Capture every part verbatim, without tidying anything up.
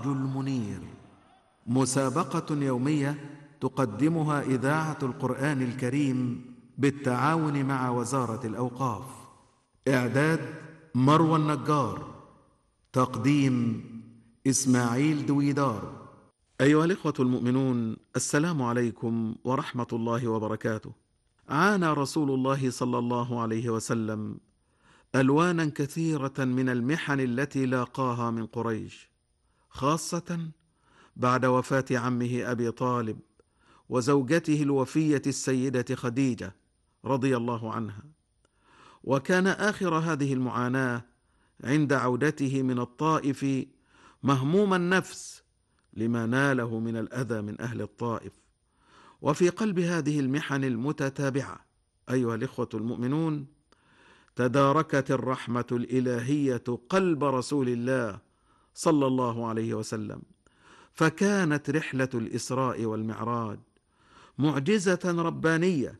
الوعد المنير، مسابقة يومية تقدمها إذاعة القرآن الكريم بالتعاون مع وزارة الأوقاف. إعداد مروى النجار، تقديم إسماعيل دويدار. أيها الإخوة المؤمنون، السلام عليكم ورحمة الله وبركاته. عانى رسول الله صلى الله عليه وسلم ألوانا كثيرة من المحن التي لاقاها من قريش، خاصة بعد وفاة عمه أبي طالب وزوجته الوفية السيدة خديجة رضي الله عنها. وكان آخر هذه المعاناة عند عودته من الطائف مهموم النفس لما ناله من الأذى من أهل الطائف. وفي قلب هذه المحن المتتابعة أيها الإخوة المؤمنون، تداركت الرحمة الإلهية قلب رسول الله صلى الله عليه وسلم، فكانت رحلة الإسراء والمعراج معجزة ربانية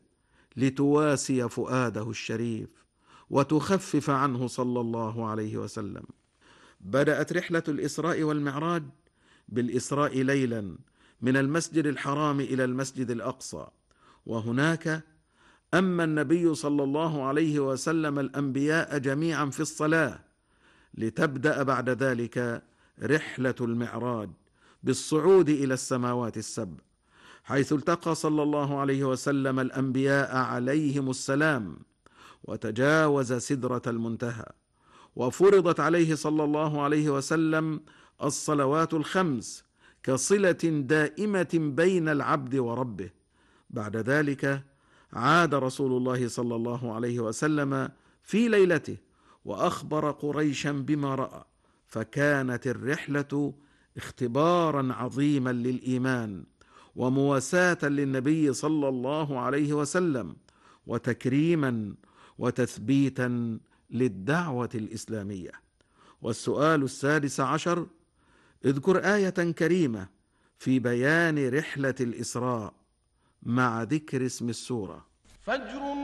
لتواسي فؤاده الشريف وتخفف عنه صلى الله عليه وسلم. بدأت رحلة الإسراء والمعراج بالإسراء ليلا من المسجد الحرام إلى المسجد الأقصى، وهناك أما النبي صلى الله عليه وسلم الأنبياء جميعا في الصلاة، لتبدأ بعد ذلك رحلة المعراج بالصعود إلى السماوات السبع، حيث التقى صلى الله عليه وسلم الأنبياء عليهم السلام، وتجاوز سدرة المنتهى، وفرضت عليه صلى الله عليه وسلم الصلوات الخمس كصلة دائمة بين العبد وربه. بعد ذلك عاد رسول الله صلى الله عليه وسلم في ليلته وأخبر قريشا بما رأى، فكانت الرحلة اختبارا عظيما للإيمان ومواساة للنبي صلى الله عليه وسلم، وتكريما وتثبيتا للدعوة الإسلامية. والسؤال السادس عشر: اذكر آية كريمة في بيان رحلة الإسراء مع ذكر اسم السورة. فجر